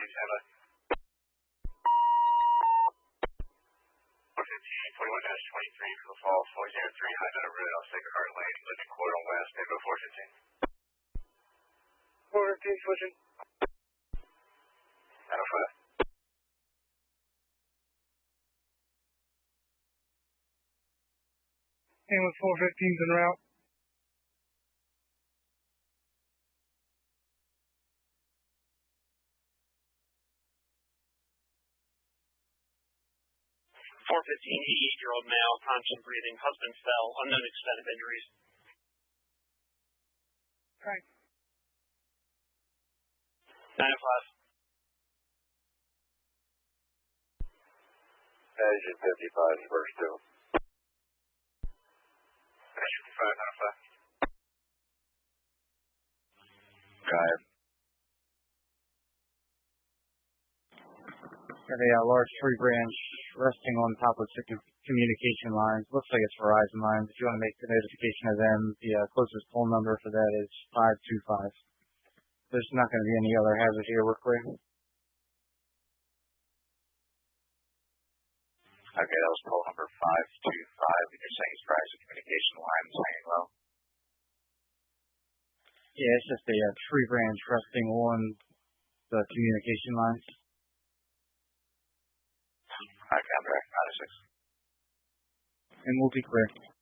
standby. 415, 41-23 for the fall, 403, High Meadow Road, Sacred Heart Lane, Living Quarter West, Neighbor 415. 415, switching. 905. Ambulance 415's en route. 88-year-old male, constant breathing, husband fell, unknown extent of injuries. Right. 905. Agent 55, first two. Agent 55, 905. Drive. Got a large tree branch resting on top of communication lines. Looks like it's Verizon lines. If you want to make the notification of them, the closest phone number for that is 525. There's not going to be any other hazard here. We're clear. Okay, that was call number 525, and you're saying it's Verizon communication lines hanging low? Yeah, it's just a tree branch resting on the communication lines. Okay, I'm back. 96. And we'll be clear.